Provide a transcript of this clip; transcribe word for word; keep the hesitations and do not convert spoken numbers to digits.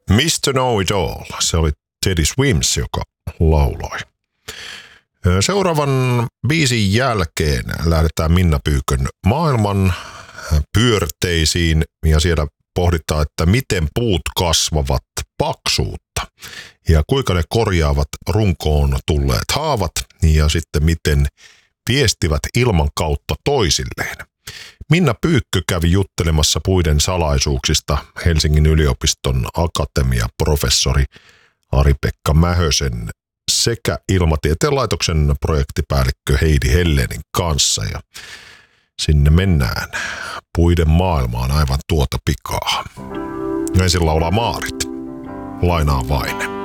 mister Know-It-All, se oli Teddy Swims, joka lauloi. Seuraavan biisin jälkeen lähdetään Minna Pyykön maailman pyörteisiin ja siellä pohditaan, että miten puut kasvavat paksuutta ja kuinka ne korjaavat runkoon tulleet haavat ja sitten miten viestivät ilman kautta toisilleen. Minna Pyykkö kävi juttelemassa puiden salaisuuksista Helsingin yliopiston akatemiaprofessori Ari-Pekka Mähösen sekä Ilmatieteen laitoksen projektipäällikkö Heidi Hellenin kanssa. Ja sinne mennään puiden maailmaan aivan tuota pikaa. Ensin laulaa Maarit. Lainaa vain.